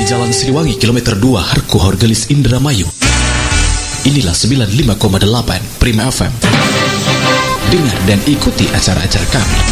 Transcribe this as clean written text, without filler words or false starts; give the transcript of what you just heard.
Jalan Siliwangi, kilometer 2, Harku Horgelis, Indramayu. Inilah 95,8 Prima FM. Dengar dan ikuti acara-acara kami.